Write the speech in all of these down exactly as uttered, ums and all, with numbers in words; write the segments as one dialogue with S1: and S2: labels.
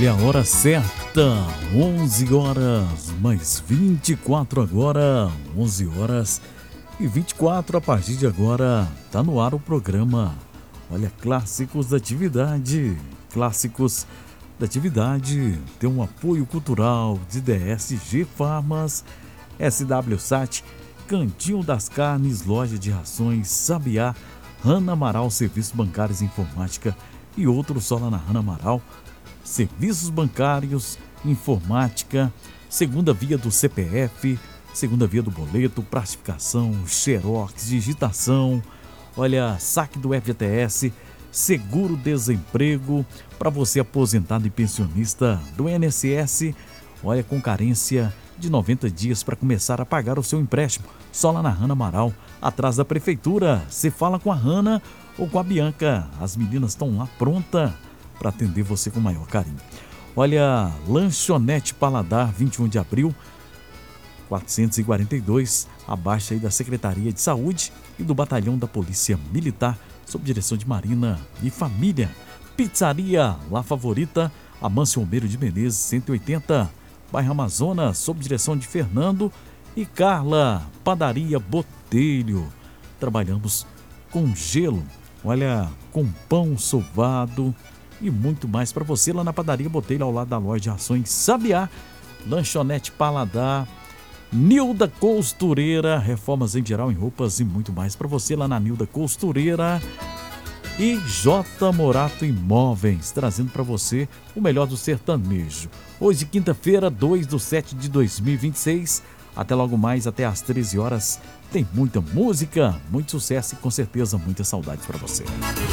S1: Olha a hora certa, onze horas, mais vinte e quatro agora, onze horas e vinte e quatro. A partir de agora, tá no ar o programa. Olha, Clássicos da Atividade. Clássicos da Atividade tem um apoio cultural de D S G Farmas, S W Sat, Cantinho das Carnes, Loja de Rações, Sabiá, Rana Amaral, Serviços Bancários e Informática e outros só lá na Rana Amaral. Serviços bancários, informática, segunda via do C P F, segunda via do boleto, prastificação, xerox, digitação, olha, saque do F G T S, seguro-desemprego, para você aposentado e pensionista do I N S S, olha, com carência de noventa dias para começar a pagar o seu empréstimo, só lá na Rana Amaral, atrás da prefeitura. Você fala com a Rana ou com a Bianca, as meninas estão lá prontas para atender você com o maior carinho. Olha, Lanchonete Paladar, vinte e um de abril, quatrocentos e quarenta e dois, abaixo aí da Secretaria de Saúde e do Batalhão da Polícia Militar, sob direção de Marina e Família. Pizzaria La Favorita, Amâncio Romero de Menezes, cento e oitenta, bairro Amazonas, sob direção de Fernando e Carla. Padaria Botelho, trabalhamos com gelo, olha, com pão sovado e muito mais para você lá na Padaria Botelho, ao lado da Loja de Rações Sabiá. Lanchonete Paladar, Nilda Costureira, reformas em geral em roupas e muito mais para você lá na Nilda Costureira. E J Morato Imóveis, trazendo para você o melhor do sertanejo. Hoje, quinta-feira, dois de setembro de dois mil e vinte e seis, até logo mais, até às treze horas, tem muita música, muito sucesso e com certeza muita saudade para você.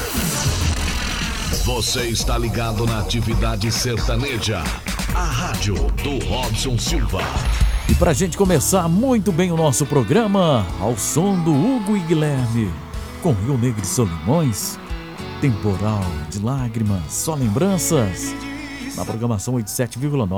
S2: Você está ligado na Atividade Sertaneja, a rádio do Robson Silva.
S1: E pra gente começar muito bem o nosso programa, ao som do Hugo e Guilherme, com Rio Negro e Solimões, Temporal de Lágrimas, só lembranças, na programação oitenta e sete vírgula nove.